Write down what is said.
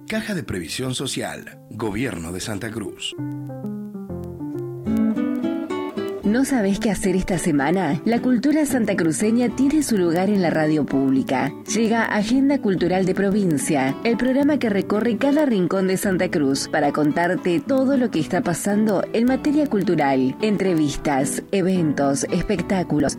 Caja de Previsión Social, Gobierno de Santa Cruz. ¿No sabés qué hacer esta semana? La cultura santacruceña tiene su lugar en la radio pública. Llega Agenda Cultural de Provincia, el programa que recorre cada rincón de Santa Cruz para contarte todo lo que está pasando en materia cultural, entrevistas, eventos, espectáculos